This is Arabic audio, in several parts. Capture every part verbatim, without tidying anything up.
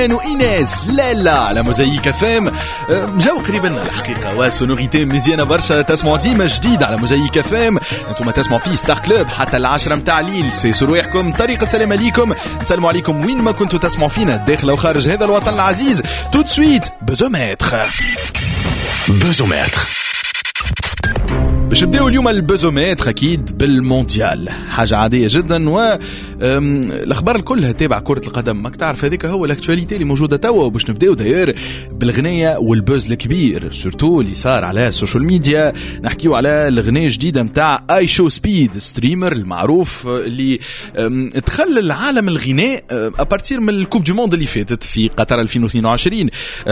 وإيناس لا لا على موزايك فام. جو قريبا الحقيقة وسونوريتي مزيانة برشا. تسمعوا ديما جديد على موزايك فام. انتم تسمعوا فيه ستار كلوب حتى العشرة متاع الليل. سيسوا رواحكم طريق السلام عليكم. نسلموا عليكم وين ما كنتوا تسمعوا فينا داخل وخارج هذا الوطن العزيز. تو سويت بزومتر بزومتر باش نبداو اليوم البوزومتر اكيد بالمونديال، حاجه عاديه جدا. والاخبار الكل تابع كره القدم، ماك تعرف هذيك هو الاكtualité اللي موجوده توا. وباش نبداو داير بالغنيه والبوز الكبير سورتو اللي صار على السوشيال ميديا. نحكيو على الغنيه الجديده نتاع اي شو سبيد، ستريمر المعروف اللي دخل العالم الغناء ابارتير من الكوب دو موند اللي فاتت في قطر ألفين واثنين وعشرين.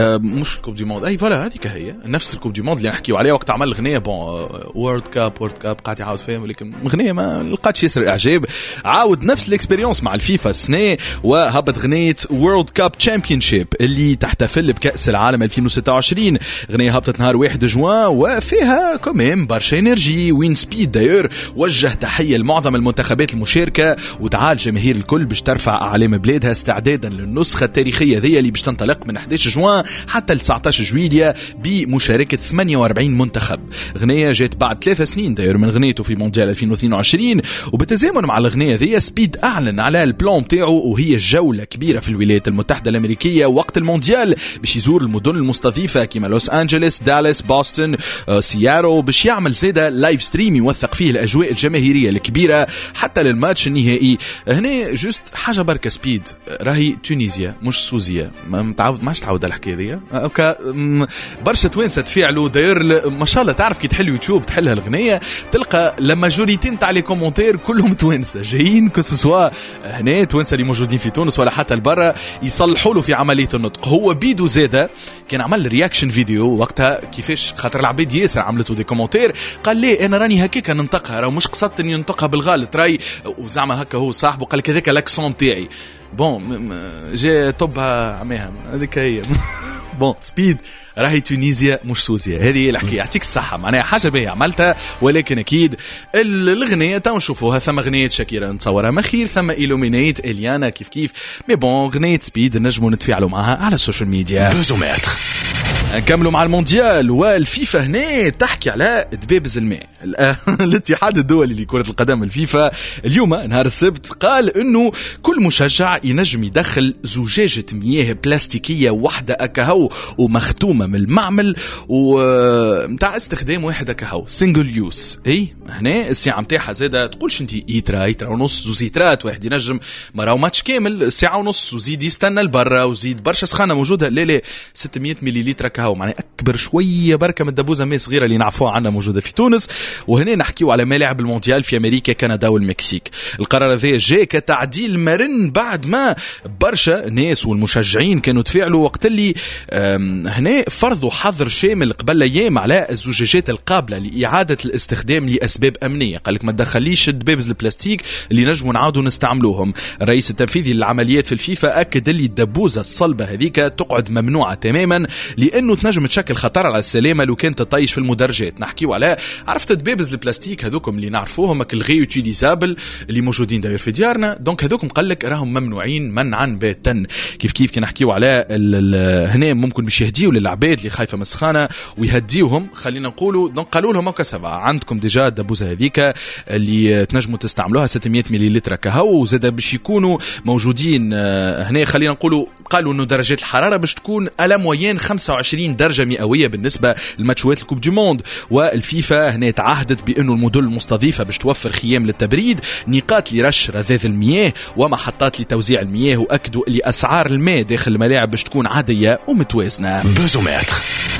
مش الكوب دو موند، اي فوالا هذيك هي نفس الكوب دو موند اللي نحكيو عليها وقت عمل الغنيه. بون وورد كاب وورد كاب قاعد يعاود فيهم، ولكن غنية ما لقاتش يسر اعجاب. عاود نفس الاكسبيريونس مع الفيفا السنة وهبط غنية وورلد كاب تشامبيونشيب اللي تحتفل بكأس العالم ألفين وستة وعشرين. غنية هبطت نهار واحد جوان وفيها كمان برشا انرجي. وين سبيد داير وجه تحية لمعظم المنتخبات المشاركة ودعا الجماهير الكل باش ترفع اعلام بلادها استعدادا للنسخة التاريخية ذي اللي باش تنطلق من أحد عشر جوان حتى ل تسعة عشر جويلية بمشاركة ثمانية وأربعين منتخب. غنية جات بعد ثلاث سنين داير من غنيته في مونديال ألفين واثنين وعشرين. وبالتزامن مع الغنية ذي سبيد أعلن على البلان تاعو وهي جولة كبيرة في الولايات المتحدة الأمريكية وقت المونديال باش يزور المدن المستضيفة كيما لوس أنجلس، دالاس، بوسطن، سيارو، باش يعمل زيادة لايف ستريم يوثق فيه الأجواء الجماهيرية الكبيرة حتى للماتش النهائي. هنا جست حاجة بركة سبيد راهي تونيزيا مش سوزية، ما متعود ماش تعود الحكاية ذي. اوكا برشا توانسة تفاعلوا داير ما شاء الله. تعرف كي تحل يوتيوب تحلها الغنية تلقى لما جوريتين تاع لي كومونتير كلهم توانسة جايين كسوا هنا توانسة اللي موجودين في تونس ولا حتى البرة يصلحوا له في عملية النطق. هو بيدو زادة كان عمل رياكشن فيديو وقتها كيفاش خاطر العبيد ياسر عملته دي كومونتير قال لي انا راني هكاك ننطقها راه مش قصدت اني ننطقها بالغلط راي وزعما هكا. هو صاحبه قال لك هذاك الاكسون تاعي بون جا طبها عماها هذيك هي. بون سبيد راهي تونيزيا مش سوزيا، هذه الحكايه. يعطيك الصحه معناها حاجه باهيه عملتها. ولكن اكيد الغنيه تو نشوفوها ثم غنيه شاكيرا نتصورها ما خير، ثم إلومينيت اليانا كيف كيف. مي بون غنيه سبيد نجموا نتفاعلوا معها على السوشيال ميديا. بوزومتر نكملوا مع المونديال والفيفا هنا تحكي على دبابز الماء. الاتحاد الدولي لكرة القدم الفيفا اليوم نهار السبت قال انه كل مشجع ينجم يدخل زجاجة مياه بلاستيكية واحدة اكاهو ومختومة من المعمل ومتاع استخدام واحد اكاهو سينجل يوز. اي هنا الساعة متاعها زادة تقولش انت يترا يترا ونص زوز يترات واحد ينجم مرة وماتش كامل ساعة ونص وزيد يستنى البرة وزيد برشا سخانة موجودة. لا لا ستمية مليلتر كاهو معناها اكبر شويه بركه من الدبوزه ماء صغيره اللي نعرفوها عندنا موجوده في تونس. وهنا نحكيو على ملاعب المونديال في امريكا كندا والمكسيك. القرار هذا جاء كتعديل مرن بعد ما برشا ناس والمشجعين كانوا تفاعلوا وقت اللي هنا فرضوا حظر شامل قبل ايام على الزجاجات القابله لاعاده الاستخدام لاسباب امنيه. قال لك ما تدخليش الدبابز البلاستيك اللي نجموا نعاودوا نستعملوهم. الرئيس التنفيذي للعمليات في الفيفا اكد اللي الدبوزه الصلبه هذيك تقعد ممنوعه تماما لانه تنجم تشكل خطر على السلامه لو كانت تطيش في المدرجات. نحكيو على عرفت دبابز البلاستيك هذوكم اللي نعرفوهم الغي يوتيليزابل اللي موجودين داير في ديارنا. دونك هذوكم قال لك راهم ممنوعين منعا باتا. كيف كيف كي نحكيو على هنا ممكن باش يهديوا للعباد اللي خايفه من السخانه ويهديوهم. خلينا نقولوا دونك قالوا لهم هكا سبعه عندكم ديجا الدبوزه هذيك اللي تنجموا تستعملوها ستمية مليلتر كهو وزاد باش يكونوا موجودين هنا. خلينا نقولوا قالوا انه درجات الحراره باش تكون على موين خمسة وعشرين درجه مئويه بالنسبه لماتشات الكوب دي موند. والفيفا هنا تعهدت بانه المدن المستضيفه باش توفر خيام للتبريد، نقاط لرش رذاذ المياه ومحطات لتوزيع المياه. واكدوا اللي اسعار الماء داخل الملاعب باش تكون عاديه ومتوازنه. بوزومتر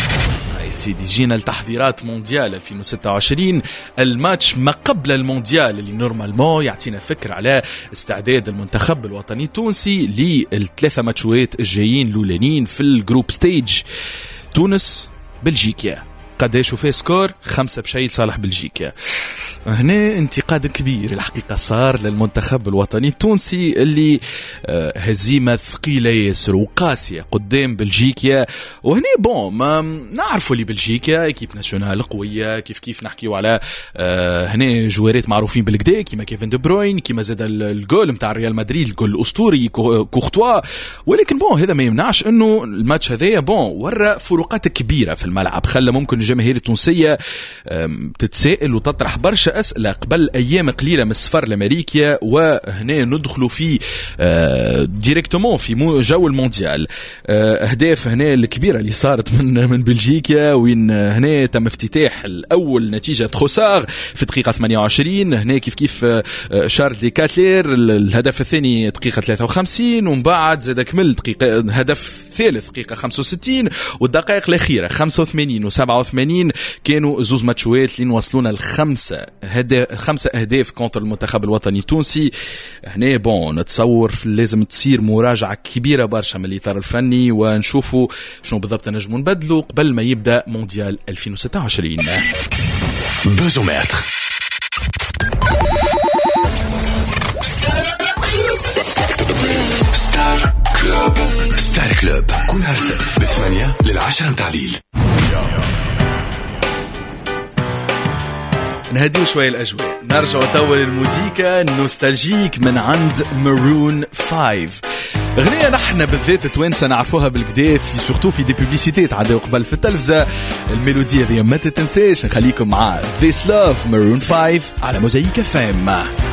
سيدي جينا التحضيرات مونديال ألفين وستة وعشرين. الماتش ما قبل المونديال اللي نورمالمون يعطينا فكرة على استعداد المنتخب الوطني التونسي للثلاثة ماتشوات الجايين الأولانيين في الجروب ستيج. تونس، بلجيكا، قداش وفيه سكور خمسة بشيء لصالح بلجيكا. هنا انتقاد كبير الحقيقة صار للمنتخب الوطني التونسي اللي هزيمة ثقيلة ياسر وقاسية قدام بلجيكا. وهنا بون ما نعرفوا اللي بلجيكا اكيب ناسيونال قوية، كيف كيف نحكيوا على هنا جوارات معروفين بالكدا كيما كيفن دي بروين، كيما زاد الجول متاع ريال مدريد الجول الأسطوري كورتوا. ولكن بون هذا ما يمنعش انه الماتش هذايا بون ورا فروقات كبيرة في الملعب، خلى ممكن الجماهير التونسية تتسائل وتطرح برشا أسئلة قبل أيام قليلة من السفر لأمريكا، وهنا ندخلوا في ديريكتومون في جو المونديال. أهداف هنا الكبيرة اللي صارت من من بلجيكا، وين هنا تم افتتاح الأول نتيجة تروسار في دقيقة ثمانية وعشرين، هنا كيف كيف شارل دي كاتلير الهدف الثاني دقيقة ثلاثة وخمسين، ومن بعد زاد كمل دقيقة هدف ثالث دقيقة خمسة وستين، والدقائق الأخيرة خمسة وثمانين وسبعة وثمانين كانوا زوز ماتشوات اللي وصلونا لخمسة هدا خمسة أهداف كونتر المنتخب الوطني التونسي. هنا بون نتصور لازم تصير مراجعة كبيرة برشا من الإطار الفني، ونشوفوا شنو بالضبط نجموا نبدلوا قبل ما يبدأ مونديال ألفين وستة وعشرين. بوزومتر ستار كلوب ستار كلوب كل نهار سبت بالثمانية للعشرة تعليل. نهديو شوية الأجواء، نرجع توا للموسيقى النوستالجيك من عند مارون فايف. غنية نحن بالذات توانسة نعرفوها بالكدا في سورتو في دي بوبليسيتي تعداو قبل في التلفزة. الميلودية ذي ما تتنساش، نخليكم مع This Love مارون فايف على موزايك اف ام.